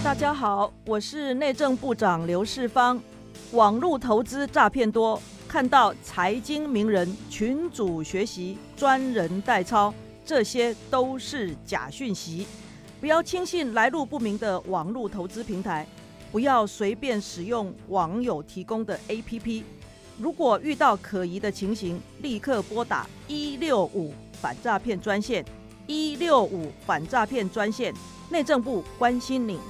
大家好，我是内政部长刘世芳。网络投资诈骗多，看到财经名人群组学习、专人代操，这些都是假讯息。不要轻信来路不明的网络投资平台，不要随便使用网友提供的 APP。如果遇到可疑的情形，立刻拨打165反诈骗专线，165反诈骗专线，内政部关心你。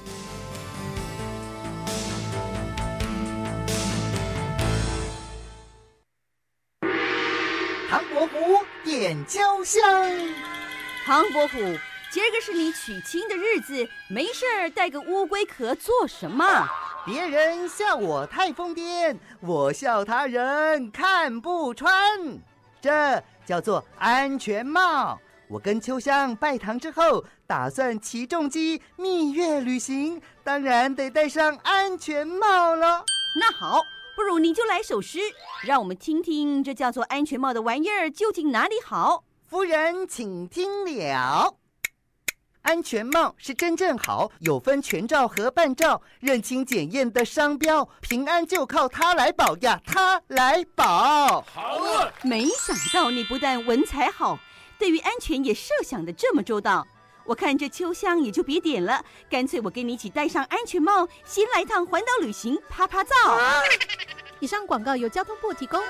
唐伯虎点秋香。 唐伯虎，今儿个是你娶亲的日子，没事儿带个乌龟壳做什么？ 别人笑我太疯癫，我笑他人看不穿。这叫做安全帽。我跟秋香拜堂之后，打算骑重机蜜月旅行，当然得戴上安全帽了。 那好，不如你就来首诗，让我们听听这叫做安全帽的玩意儿究竟哪里好。 夫人请听了。安全帽是真正好，有分全罩和半罩，认清检验的商标，平安就靠它来保呀，它来保。 好了， 没想到你不但文采好，对于安全也设想的这么周到。我看这秋香也就别点了，干脆我跟你一起戴上安全帽，先来趟环岛旅行，拍拍照。 以上广告由交通部提供。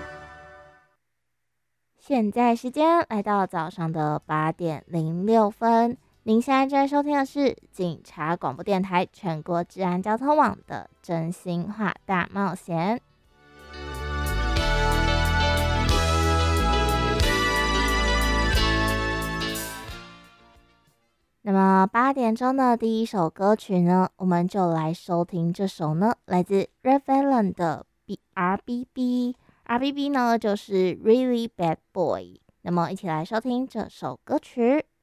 现在时间来到早上的8:06，您现在正在收听的是警察广播电台全国治安交通网的真心话大冒险。那么8点钟的第一首歌曲呢，我们就来收听这首呢，来自 Red Valen 的 RBB。RBB 呢就是 Really Bad Boy。那么一起来收听这首歌曲。